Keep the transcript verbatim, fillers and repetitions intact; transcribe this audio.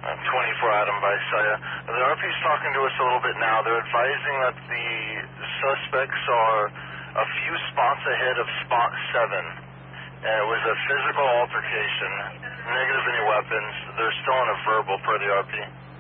Uh, twenty-four Adam Visaya. The R P's talking to us a little bit now. They're advising that the suspects are a few spots ahead of spot seven. Uh, it was a physical altercation. Negative any weapons. They're still in a verbal per the R P.